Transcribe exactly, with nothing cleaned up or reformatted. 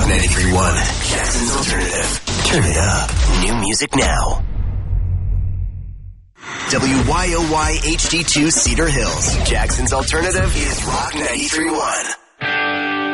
ninety-three point one, Jackson's Alternative. Turn it up. New music now. W Y O Y H D two Cedar Hills. Jackson's Alternative is Rock ninety-three point one.